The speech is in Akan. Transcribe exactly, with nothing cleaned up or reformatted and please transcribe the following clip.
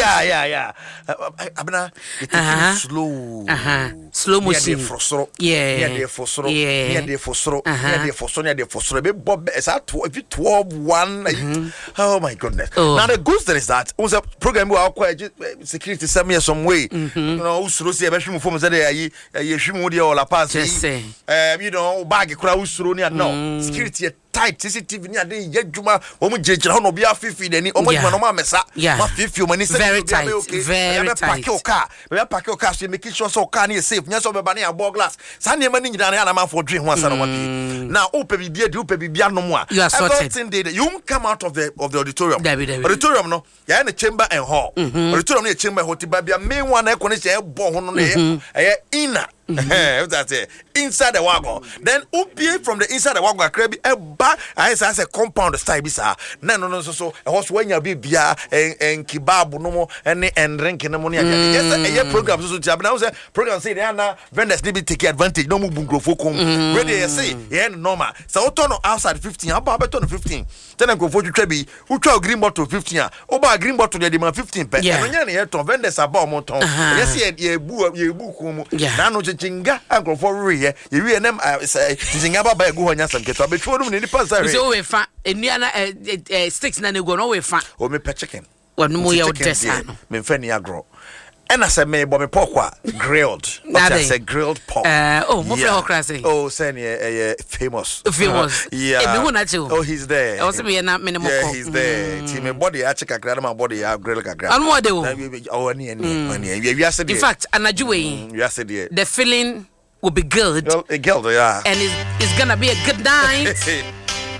yeah, yeah, yeah. Abena, it's slow. Uh-huh. Slow motion. Yeah. Yeah, de fosoro. Yeah. Yeah, de fosoro. Yeah, de fosoro. Yeah, de fosoro. Be bob. Is that if you twelve one? Oh my goodness. Oh. Now the good thing is that was a program we are quite security some year some way. You know, usuro see a bashing from the day. You should move the all pass. Um, you know, bag crowd usuro ni no security. Tight C C T V ni ade yedwuma wo mu jejira ho no bia fifi dani o mo no ma mesa ma fifi o mani say very tight very tight pack your car we pack your car so make sure so car ni safe nya so be ba na ya ball glass sa ne ma ni nyina na ma for dream ho asa no wa bi now o pe bibia de o pe bibia no mo a everything dey you come out of the of the auditorium auditorium no ya na chamber and hall auditorium na chamber hall ti ba bia main one na e kono che e bo ho no na e inner that's it. Inside the wagon. Then upie from the inside the wagon crabby a ba I say a compound style bisa. No no no so so a horse when you be bia and and kebab no more and and drink no money. Yes, a program so job now say program say they na vendors need be take advantage no move grofo kom. Ready you say yeah normal. So turn outside fifteen about better fifteen. Then I go for you trebi who try green bottle fifteen. Oba green bottle dey demand fifteen pe. No nya na here vendors about mo ton. Yes ye bu ye bu kom. Na no jinga uncle for re you we them say jinga ba ba go honya sam keto betwo no ni pa say so we fa enuana sticks na nego no we fa o me pe chicken wonu mo ye odesa no me fa ni agro and I say me bo me pork grilled what I say grilled pork uh oh mo feel okra say oh say eh famous famous yeah e me hu na che oh he's there I was me na me mo yeah he's there ti me body a chicken grilled my body a grill kakra anu mo de wo oh ani ani ani we are said in fact anaju we we are said the feeling will be good well, good yeah and it's, it's gonna be a good night